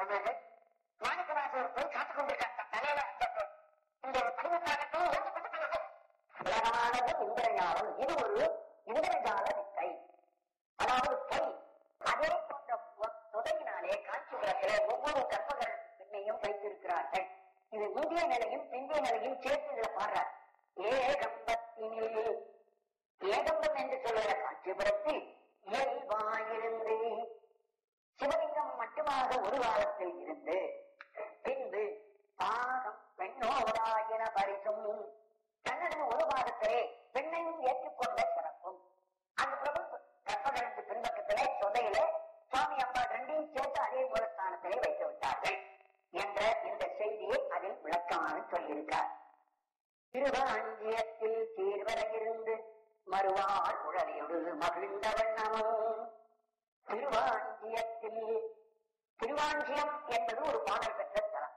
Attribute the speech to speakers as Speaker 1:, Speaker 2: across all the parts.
Speaker 1: சொன்னாங்க. மாணிக்கவாசகர் போய் காத்துக் கொண்டிருக்காங்க. தலையில இந்த பதினெட்டாகட்டும் ஏற்றப்பட்டுள்ளது. உலகமானது இந்திரஜாலம். இது ஒரு இந்திரஜால வித்தை, அதாவது பொய். அதே போன்ற தொகையினாலே காஞ்சிபுரத்திலே ஒவ்வொரு கற்பகர் பெண்ணையும் வைத்திருக்கிறார்கள். இது முந்தைய நிலையும் பிந்தைய நிலையும் சேர்த்து இதுல பாடுறார். ஏகம்பத்தினில், ஏகம்பம் என்று சொல்லுகிற காஞ்சிபுரத்தில் இயல்பாயிருந்து சிவலிங்கம் மட்டுமாக ஒரு காலத்தில் இருந்து பின்பு பாகம் பெண்ணோடாயின பரிசும் தன்னது ஒரு பாகத்திலே பெண்ணையும் ஏற்றுக்கொண்ட சிறப்பும். அந்த பிரபு கற்பகரத்து பின்பக்கத்திலே சொதையில சுவாமி அம்பா ரெண்டையும் சேர்த்து அதே மூலஸ்தானத்திலே வைத்து விட்டார்கள் என்ற இந்த செய்தியை அதில் விளக்கமாக சொல்லியிருக்கார். திருவாஞ்சியத்தில் சீர்வர இருந்து மறுவாள் உழலியோடு மகிழ்ந்த வண்ணமும். திருவாஞ்சியத்தில், திருவாஞ்சியம் என்பது ஒரு பாடல் பெற்ற தலம்.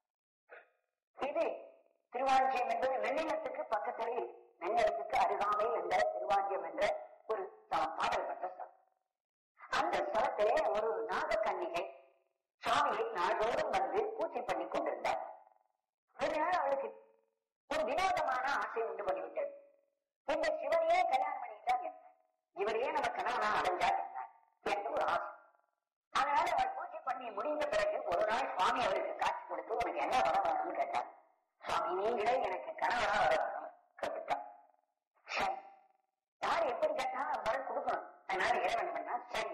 Speaker 1: இது திருவாஞ்சியம் என்பது வெண்ணிலத்துக்கு பக்கத்தில், வெண்ணிலத்துக்கு அருகாமையில் என்ற திருவாஞ்சியம் என்ற ஒரு பாடல் பெற்ற ஸ்தலம். அந்த ஸ்தலத்திலே ஒரு நாகக்கன்னிகை சுவாமியை நாள்தோறும் வந்து பூஜை பண்ணி கொண்டிருந்தார். அதனால அவளுக்கு ஒரு வினோதமான ஆசை உண்டு பண்ணிவிட்டது. இந்த சிவனையே கல்யாணம் பண்ணிட்டார் என்ன, இவரையே நம்ம கணவனா அடைஞ்சார் என்ன என்று ஒரு ஆசை. அதனால அவள் பூஜை பண்ணி முடிந்த பிறகு ஒரு நாள் சுவாமி அவருக்கு காட்சி கொடுத்து, உனக்கு என்ன வர வரணும்னு கேட்டார். சுவாமி, நீங்களே எனக்கு கணவனா வர வரணும் கேட்டுட்டான். சரி, யார் எப்படி கேட்டா வரம் கொடுக்கணும். அதனால இறைவன் பண்ணா சரி.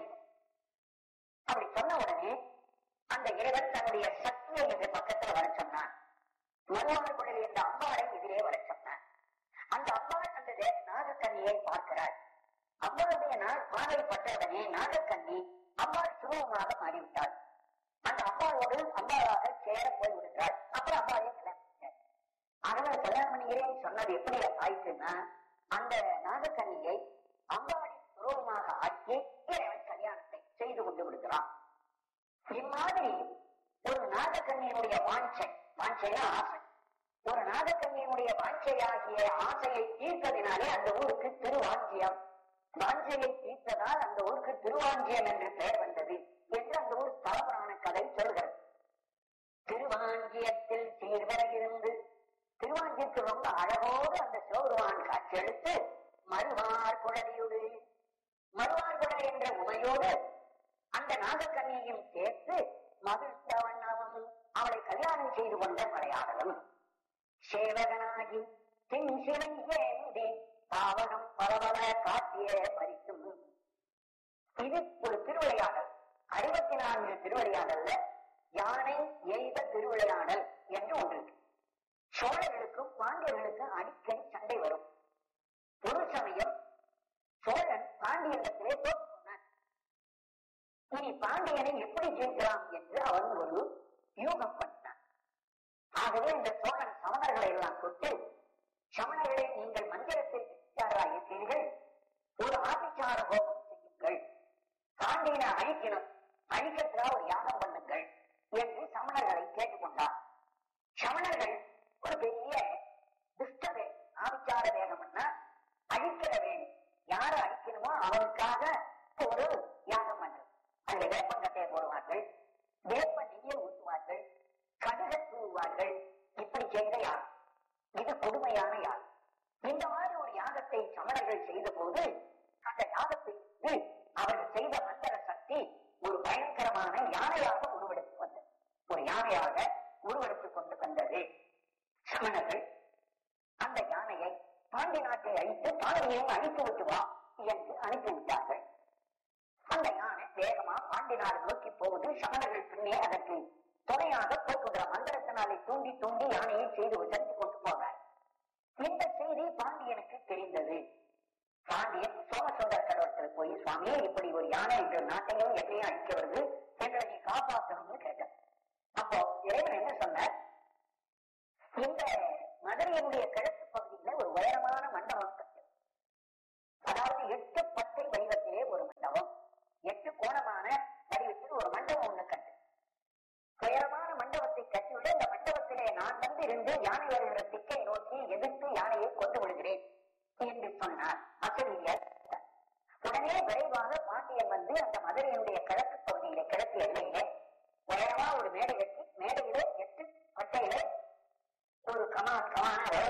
Speaker 1: அப்படி சொன்ன உடனே அந்த இறைவன் தன்னுடைய சக்தியை என்ற பக்கத்துல வர சொன்னான். மறுவாள் குழலி என்ற அம்பாளை எதிரே வர சொன்னான். அந்த அம்பாள் அந்த நாகக்கன்னியை பார்க்கிறாள். அம்பாளுடைய பார்வைப்பட்டவுடனே நாகக்கன்னி அம்பாள் சுரூபமாக மாறிவிட்டாள். அந்த அம்பாளோடு அம்பாளாக சேர போய் விடுகிறாள். அப்புறம் அம்பாளையே கல்யாணம் பண்ணிட்டார். அதனால கல்யாணம் பண்ணிக்கிறேன்னு சொன்னது எப்படி ஆயிடுச்சுன்னா, அந்த நாகக்கன்னியை அம்பாளின் சுரூபமாக ஆக்கி இறைவன் கல்யாணத்தை செய்து கொண்டு விடுகிறான். இம்மாதிரி ஒரு நாகக்கன்னியினுடைய வாஞ்சைனா ஆசை, ஒரு நாகக்கன்னியினுடைய வாஞ்சையாகிய ஆசையை தீர்த்ததினாலே அந்த ஊருக்கு திருவாஞ்சியம், வாஞ்சையை தீர்த்ததால் அந்த ஊருக்கு திருவாஞ்சியம் என்று பெயர் வந்தது என்று அந்த ஊர் ஸ்தலபுராண கதை சொல்கிறது. திருவாஞ்சியத்தில் சீர்வர இருந்து, திருவாஞ்சியத்தில் ரொம்ப அழகோடு அந்த சிவபெருமான் காட்சியளித்து மறுவார் குழலியோடு, மறுவார் குழல் என்ற உமையோடு அந்த நாகக்கன்னியையும் சேர்த்து மகிழ்ந்த வண்ணமும் அவளை கல்யாணம் செய்து கொண்ட மலையாளரும் சேவகனாகி தின் சிலை ஏந்தி பாவகம் பரவல காட்டிய பரிசும். இது ஒரு திருவிளையாடல். 64 திருவிளையாடல்ல யானை எய்த திருவிளையாடல் என்று ஒன்று இருக்கு. சோழர்களுக்கும் பாண்டியர்களுக்கும் அடிக்கடி சண்டை வரும். ஒரு சமயம் சோழன் பாண்டியனிடத்திலே தோற்று சொன்னான். இனி பாண்டியனை எப்படி ஜெயிக்கலாம் என்று அவன் ஒரு யூகம் பண்ணான். ஆகவே இந்த சோழன் சமணர்களை எல்லாம் கொண்டு, சமணர்களை நீங்கள் மந்திரத்தில் இருக்கிறீர்கள், ஒரு ஆபிச்சார ஹோமம் செய்யுங்கள், பாண்டியனை அழிக்கணும், அழிக்கிறதுக்காக ஒரு யாகம் பண்ணுங்கள் என்று சமணர்களை கேட்டுக்கொண்டார். சமணர்கள் ஒரு பெரிய துஷ்டவே ஆபிச்சார வேகம்னா அழிக்கிற வேணும், யாரை அழிக்கணுமோ அவனுக்காக ஒரு யாகம் பண்றது. அதுல வேப்பங்கட்டையை போடுவார்கள், வேப்ப நெய்யை ஊற்றுவார்கள், கடுக தூவார்கள். இப்படி செய்த யாகம், இது கொடுமையான யாகம். இந்த மாதிரி ஒரு யாகத்தை சமணர்கள் செய்த போது அந்த யாகத்தை அவர்கள் செய்த மந்திர சக்தி ஒரு பயங்கரமான யானையாக உருவெடுத்து வந்தது, ஒரு யானையாக உருவெடுத்துக் கொண்டு வந்தது. சமணர்கள் அந்த யானையை பாண்டி நாட்டை அழித்து பாண்டியையும் அழித்து விட்டுவா என்று அனுப்பிவிட்டார்கள். அந்த யானை வேகமா பாண்டி நாடு நோக்கி போவது. சமணர்கள் பின்னே அதற்கு துணையாக போக்குகிற மந்திரத்தினாலே தூண்டி தூண்டி யானையை செய்து விட்டு கொண்டு போனார். இந்த செய்தி பாண்டியனுக்கு தெரிந்தது. பாண்டியன் சோமசுந்தர கடவுளத்தில் போய், சுவாமியே, இப்படி ஒரு யானை என்ற நாட்டையும் என்னையும் அழிக்க வருது, எங்களை நீ காப்பாற்றணும்னு கேட்டார். அப்போ இறைவன் என்ன சொன்னார், இந்த மதுரையினுடைய கிழக்கு பகுதியில ஒரு உயரமான மண்டபம் கட்டு, அதாவது 8 பட்டை வடிவத்திலே ஒரு மண்டபம், 8 கோணமான வடிவத்தில் ஒரு மண்டபம் ஒண்ணு கட்டு. உயரமான மண்டபத்தை கட்டிவிட, இந்த மண்டபத்திலே நான் வந்து இருந்து யானை வருகிற திக்கை நோக்கி எதிர்த்து யானையை கொண்டு விடுகிறேன் என்று சொன்னார். அசரீரியர் உடனே விரைவாக பாண்டியன் வந்து அந்த மதுரையினுடைய கிழக்கு பகுதியிலே, கிழக்கு எல்லையிலே உயரமா ஒரு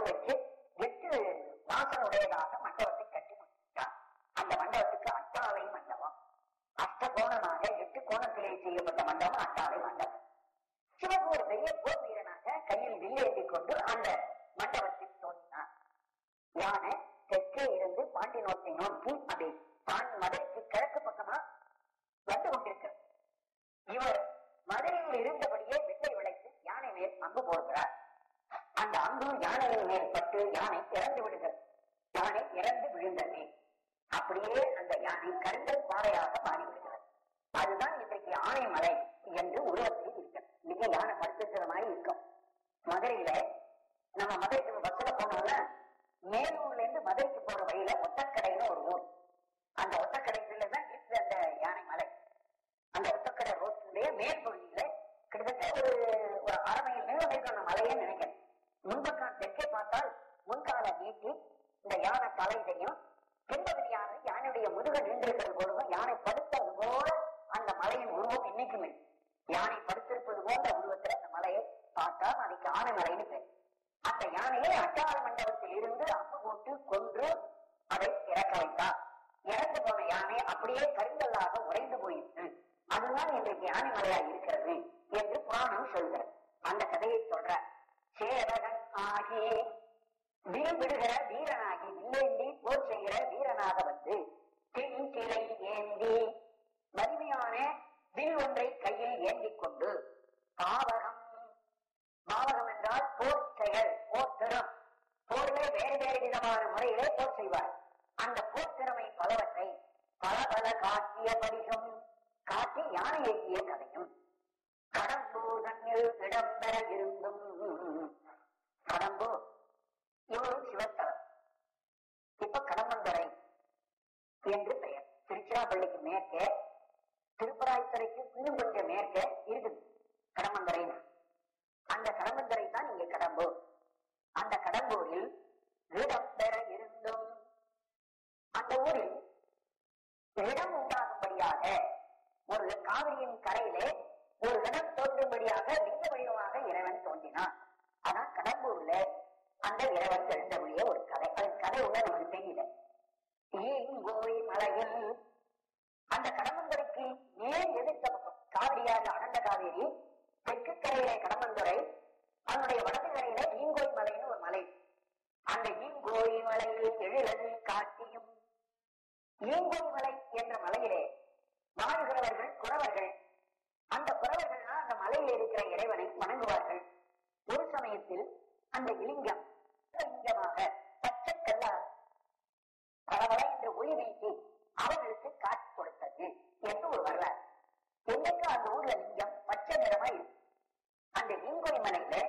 Speaker 1: வச்சு 8 வாசனுடையதாக மண்டபத்தை கட்டி முடித்தார். அந்த மண்டபத்துக்கு அட்டாளை மண்டபம். அஷ்டகோணமாக 8 கோணத்திலே செய்யப்பட்ட மண்டபம் அட்டாளை மண்டபம். சிவன் ஒரு பெரிய போர் வீரனாக கையில் வில்லேந்தி கொண்டு அந்த மண்டபத்தில் தோன்றினார். யானை தெற்கே இருந்து பாண்டினோட்டை நோக்கி அதை மதுரைக்கு கிழக்கு பக்கமா வந்து கொண்டிருக்கிறது. இவர் மதுரையில் இருந்தபடியே வெள்ளை விளைத்து யானை மேல் அம்பு போடுகிறார். அந்த அம்பு யானையின் மேல் பட்டு யானை இறந்து விடுகிறது. யானை இறந்து விழுந்தது. அப்படியே அந்த யானை கருங்கல் பாறையாக மாறிவிடுகிறது. அதுதான் இன்றைக்கு ஆனைமலை என்று உருவத்தில் இருக்கிறது. மிக யானை படுத்துக்கிற மாதிரி இருக்கும். மதுரையில நம்ம மதுரைக்கு பஸ்ல போனோம்னா மேலூர்ல இருந்து மதுரைக்கு போற வழியில ஒத்தக்கடைன்னு ஒரு ஊர். அந்த ஒத்தக்கடைக்குள்ள தான் இருக்கு அந்த யானை மலை. அந்த ஒத்தக்கடை ரோட்டுடைய மேல் பகுதியில கிட்டத்தட்ட ஒரு அரை மைல் நீளம் இருக்கும் அந்த மலையே நினைக்கிறேன். முன்பக்கம் தெற்கே பார்த்தால் முன்கால நீட்டி இந்த யானை தலையையும் பின்பகுதியான யானையுடைய முதுக நீண்டிருக்கிறது போலவும் யானை படுத்தது போல அந்த மலையின் உருவம் இன்னைக்குமே. யானை படுத்திருப்பது போன்ற உருவத்தில் அந்த மலையை பார்த்தால் அதுக்கு ஆனை மலைன்னு பேர். அந்த யானையை அட்டாள மண்டபத்தில் இருந்து அம்பு போட்டு கொன்று அதை இறக்க வைத்தார். இறந்து போன யானை அப்படியே கருங்கல்லாக உறைந்து போயிற்று. அதுதான் இன்றைக்கு யானை மலையா இருக்கிறது என்று புராணம் சொல்கிறது. அந்த கதையை சொல்ற சேவகன் ஆகி வில் விடுகிற வீரனாகி வில்லேந்தி போர் செய்கிற வீரனாக வந்து சிலை ஏந்தி வலிமையான வில் ஒன்றை கையில் ஏந்திக் கொண்டு பாவகம், பாவகம் என்றால் போர் செயல், போர் திறம். போரிலே வேறு வேறு விதமான முறையிலே போர் செய்வார். அந்த போர் திறமை பலவற்றை பல பல காட்டிய படிகம் காட்டி யானை ஏற்றிய கதையும் கடம்பூர் தன்னில் இடம்பெற இருந்தும். கடம்பூர் இவரும் சிவத்தலம். இப்ப கடம்பந்துறை என்று பெயர். திருச்சிராப்பள்ளிக்கு மேற்கே, திருப்பராய்த்துறைக்கு இன்னும் கொஞ்சம் மேற்கே இருக்குது கடம்பந்துறைன்னு. அந்த கடம்பந்துறை தான் இங்கே கடம்பூர். அந்த கடம்பூரில் இடம்பெற இருந்தும் அந்த ஊரில் இடம் உண்டாகும்படியாக ஒரு காவிரியின் கரையிலே ஒரு இடம் தோன்றும்படியாக லிங்க வடிவமாக இறைவன் தோன்றினான். ஆனா கடம்பூர்ல அந்த இறைவன் எழுந்தபடிய ஒரு கதை. அதன் கதை உள்ள நமக்கு தெரியல. ஈங்கோய் மலையில் அந்த கடம்பந்துறைக்கு ஏன் எதிர்த்த காவிரியாக அகண்ட காவேரி, தெற்கு கரையிலே கடம்பந்துறை, அதனுடைய வடக்கு கரையிலே ஈங்கோய் மலைன்னு ஒரு மலை. அந்த ஈங்கோய் மலையில் எழிலது காட்டியும். ஈங்கோய் மலை என்ற மலையிலே வாழ்கிறவர்கள் குறவர்கள். அந்த குறவர்கள்னா அந்த மலையில் இருக்கிற இறைவனை வணங்குவார்கள். ஒரு சமயத்தில் அந்த இலிங்கம் லிங்கமாக பச்சை கல்லால் பலவள என்று ஒளி வீசி அவர்களுக்கு காட்சி கொடுத்தது என்று ஒரு வரலாறு. என்னைக்கு அந்த ஊர்ல லிங்கம் பச்சை நிறமா இருக்கு. அந்த ஈங்கோய் மலையில